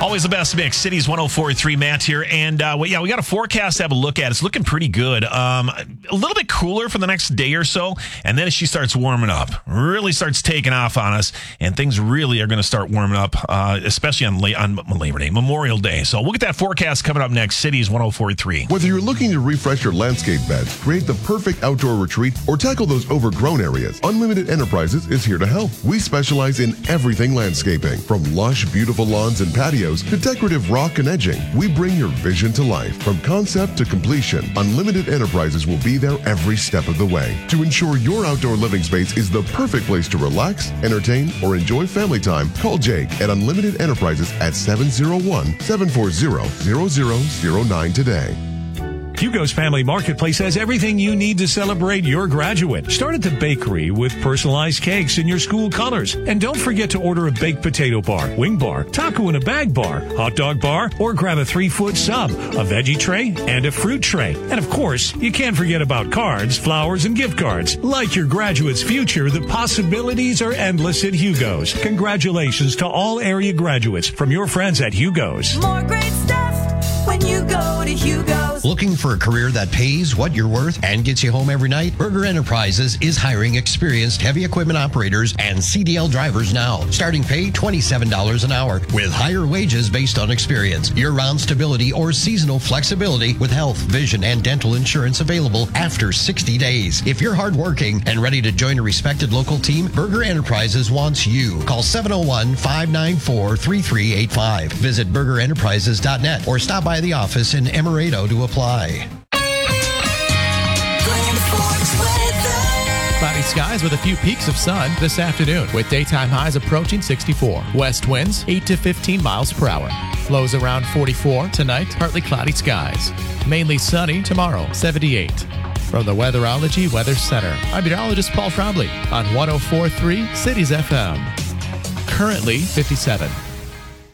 Always the best mix. Cities 104.3, Matt here. And we got a forecast to have a look at. It's looking pretty good. A little bit cooler for the next day or so. And then she starts warming up, really starts taking off on us. And things really are going to start warming up, especially on Labor Day, Memorial Day. So we'll get that forecast coming up next. Cities 104.3. Whether you're looking to refresh your landscape beds, create the perfect outdoor retreat, or tackle those overgrown areas, Unlimited Enterprises is here to help. We specialize in everything landscaping, from lush, beautiful lawns and patios to decorative rock and edging. We bring your vision to life. From concept to completion, Unlimited Enterprises will be there every step of the way to ensure your outdoor living space is the perfect place to relax, entertain, or enjoy family time. Call Jake at Unlimited Enterprises at 701-740-0009 today. Hugo's Family Marketplace has everything you need to celebrate your graduate. Start at the bakery with personalized cakes in your school colors. And don't forget to order a baked potato bar, wing bar, taco in a bag bar, hot dog bar, or grab a 3-foot sub, a veggie tray, and a fruit tray. And of course, you can't forget about cards, flowers, and gift cards. Like your graduate's future, the possibilities are endless at Hugo's. Congratulations to all area graduates from your friends at Hugo's. More great stuff when you go to Hugo's. Looking for a career that pays what you're worth and gets you home every night? Burger Enterprises is hiring experienced heavy equipment operators and CDL drivers now. Starting pay $27 an hour with higher wages based on experience, year-round stability, or seasonal flexibility with health, vision, and dental insurance available after 60 days. If you're hardworking and ready to join a respected local team, Burger Enterprises wants you. Call 701-594-3385. Visit burgerenterprises.net or stop by the office in Emerado to apply. Cloudy skies with a few peaks of sun this afternoon with daytime highs approaching 64. West winds 8 to 15 miles per hour. Lows around 44 tonight. Partly cloudy skies. Mainly sunny tomorrow, 78. From the Weatherology Weather Center, I'm meteorologist Paul Trombley on 104.3 Cities FM. Currently 57.